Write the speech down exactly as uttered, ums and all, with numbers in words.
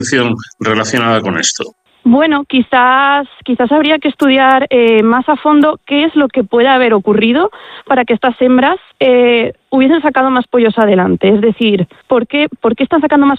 relacionada con esto? Bueno, quizás, quizás habría que estudiar eh, más a fondo qué es lo que puede haber ocurrido para que estas hembras eh, hubiesen sacado más pollos adelante. Es decir, ¿por qué, por qué están sacando más